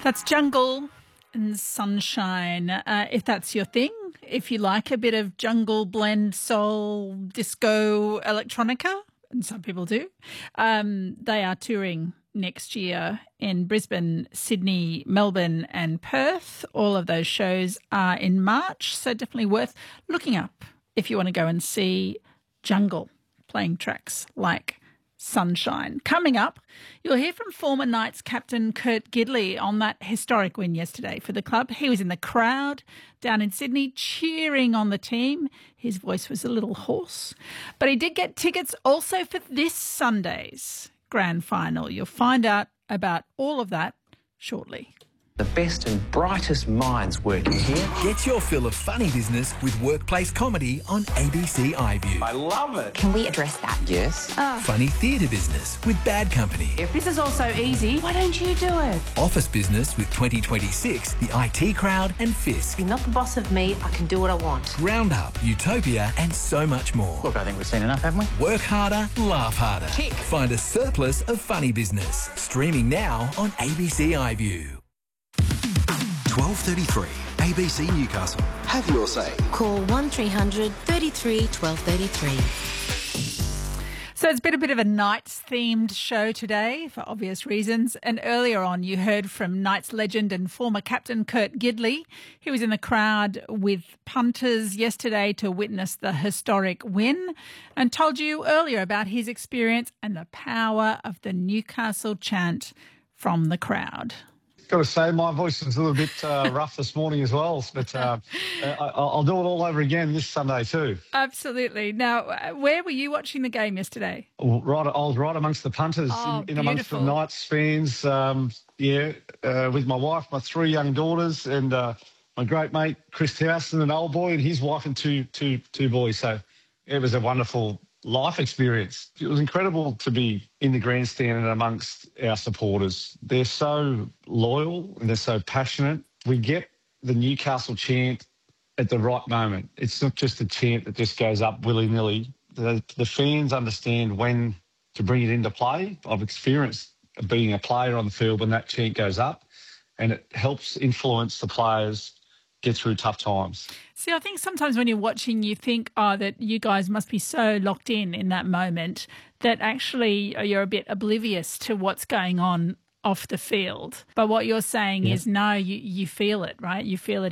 That's Jungle and Sunshine. If that's your thing, if you like a bit of jungle blend, soul, disco, electronica, and some people do, they are touring next year in Brisbane, Sydney, Melbourne and Perth. All of those shows are in March, so definitely worth looking up if you want to go and see Jungle playing tracks like Sunshine. Coming up, you'll hear from former Knights captain Kurt Gidley on that historic win yesterday for the club. He was in the crowd down in Sydney cheering on the team. His voice was a little hoarse, but he did get tickets also for this Sunday's grand final. You'll find out about all of that shortly. The best and brightest minds working here. Get your fill of funny business with workplace comedy on ABC iView. I love it. Can we address that? Yes. Funny theatre business with Bad Company. If this is all so easy, why don't you do it? Office business with 2026, the IT Crowd and Fisk. You're not the boss of me. I can do what I want. Roundup, Utopia and so much more. Look, I think we've seen enough, haven't we? Work harder, laugh harder. Tick. Find a surplus of funny business. Streaming now on ABC iView. 12:33 ABC Newcastle. Have your say. Call 1300 33 1233. So it's been a bit of a Knights-themed show today for obvious reasons. And earlier on, you heard from Knights legend and former captain Kurt Gidley. He was in the crowd with punters yesterday to witness the historic win and told you earlier about his experience and the power of the Newcastle chant from the crowd. Got to say, my voice was a little bit rough this morning as well, but I'll do it all over again this Sunday too. Absolutely. Now, where were you watching the game yesterday? I was right amongst the punters, in amongst the Knights fans. With my wife, my three young daughters, and my great mate Chris Towson, an old boy, and his wife and two boys. So it was a wonderful life experience. It was incredible to be in the grandstand and amongst our supporters. They're so loyal and they're so passionate. We get the Newcastle chant at the right moment. It's not just a chant that just goes up willy-nilly. The fans understand when to bring it into play. I've experienced being a player on the field when that chant goes up, and it helps influence the players get through tough times. See, I think sometimes when you're watching, you think, that you guys must be so locked in that moment that actually you're a bit oblivious to what's going on off the field. But what you're saying is, no, you feel it, right? You feel it